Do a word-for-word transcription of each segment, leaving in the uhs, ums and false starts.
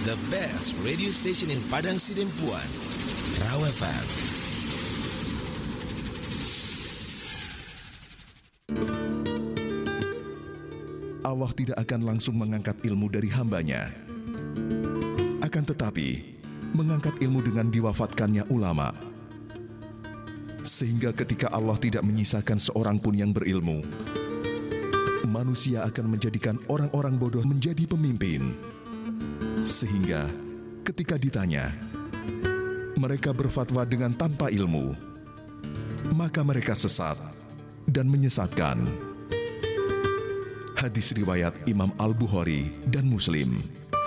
the best radio station in Padang Sidempuan, Raw F M. Allah tidak akan langsung mengangkat ilmu dari hambanya. Akan tetapi, mengangkat ilmu dengan diwafatkannya ulama. Sehingga ketika Allah tidak menyisakan seorang pun yang berilmu, manusia akan menjadikan orang-orang bodoh menjadi pemimpin. Sehingga ketika ditanya, mereka berfatwa dengan tanpa ilmu, maka mereka sesat dan menyesatkan. Hadis riwayat Imam Al-Bukhari dan Muslim.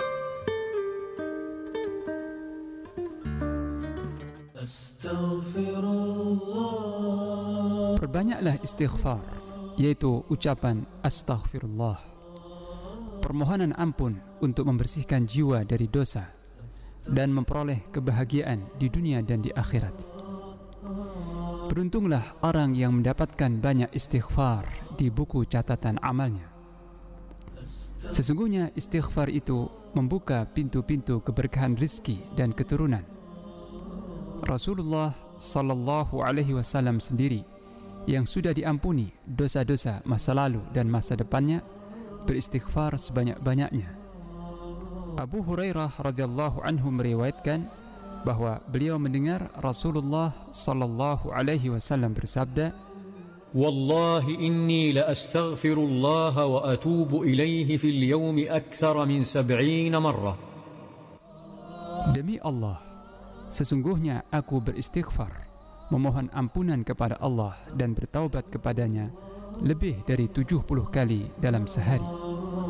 Perbanyaklah istighfar, yaitu ucapan astaghfirullah, permohonan ampun untuk membersihkan jiwa dari dosa dan memperoleh kebahagiaan di dunia dan di akhirat. Beruntunglah orang yang mendapatkan banyak istighfar di buku catatan amalnya. Sesungguhnya istighfar itu membuka pintu-pintu keberkahan rizki dan keturunan. Rasulullah sallallahu alaihi wasallam sendiri yang sudah diampuni dosa-dosa masa lalu dan masa depannya beristighfar sebanyak-banyaknya. Abu Hurairah radhiyallahu anhu meriwayatkan bahwa beliau mendengar Rasulullah sallallahu alaihi wasallam bersabda, "Wallahi inni la astaghfirullah wa atubu ilaihi fil yawmi akthar min sab'ina marrah." Demi Allah, sesungguhnya aku beristighfar, memohon ampunan kepada Allah dan bertaubat kepadanya lebih dari tujuh puluh kali dalam sehari.